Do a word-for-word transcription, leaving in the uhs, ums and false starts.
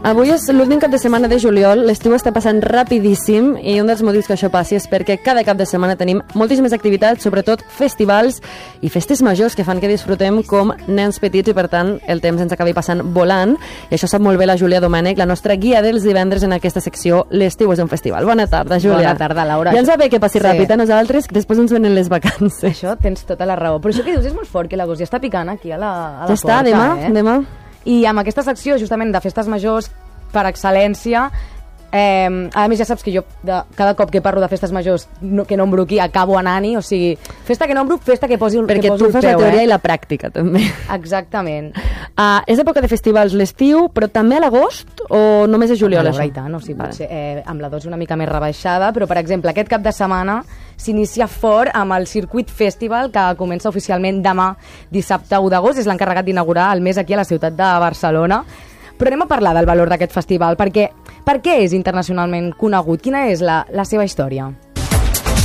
Avui és l'últim cap de setmana de juliol, l'estiu està passant rapidíssim i un dels motius que això passi és perquè cada cap de setmana tenim moltíssimes activitats, sobretot festivals i festes majors que fan que disfrutem com nens petits i per tant el temps ens acabi passant volant, i això sap molt bé la Júlia Domènech, la nostra guia dels divendres en aquesta secció L'estiu és un festival. Bona tarda, Júlia. Bona tarda, Laura. Ja ens va bé que passi sí. ràpid a nosaltres, que després ens venen les vacances. Això tens tota la raó, però això que dius és molt fort, que l'agost ja està picant aquí a la, a la ja està, porta. demà, eh? demà. I amb aquesta secció, justament, de festes majors per excel·lència, eh, a més ja saps que jo de, cada cop que parlo de festes majors no, que nombro aquí acabo anant-hi, o sigui, festa que nombro, festa que posi, perquè que posi tu fas peu, la teoria eh? i la pràctica també. Exactament. Uh, és època de festivals l'estiu, però també a l'agost o només és juliol? A això? i tant, o sigui, vale. Potser, eh, amb la dos una mica més rebaixada, però per exemple aquest cap de setmana s'inicia fort amb el Circuit Festival, que comença oficialment demà, dissabte u d'agost, és l'encarregat d'inaugurar el mes aquí a la ciutat de Barcelona. Però anem a parlar del valor d'aquest festival, perquè per què és internacionalment conegut? Quina és la, la seva història?